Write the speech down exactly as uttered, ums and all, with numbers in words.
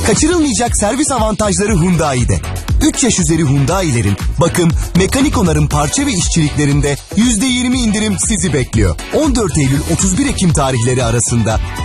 Kaçırılmayacak servis avantajları Hyundai'de. üç yaş üzeri Hyundai'lerin bakım, mekanik onarım, parça ve işçiliklerinde yüzde yirmi indirim sizi bekliyor. on dört Eylül otuz bir Ekim tarihleri arasında